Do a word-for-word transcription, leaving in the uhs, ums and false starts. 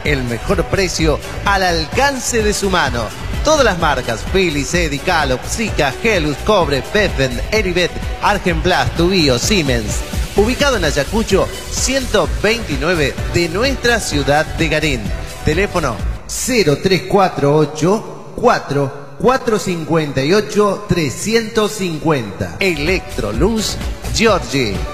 El mejor precio al alcance de su mano. Todas las marcas: Philips, Eddy, Calop, Sika, Helus, Cobre, Beffen, Eribet, Argenplast, Tubío, Siemens. Ubicado en Ayacucho, ciento veintinueve de nuestra ciudad de Garín. Teléfono cero tres cuatro ocho, cuatro, cuatro cinco ocho, tres cinco cero. Electroluz Giorgi.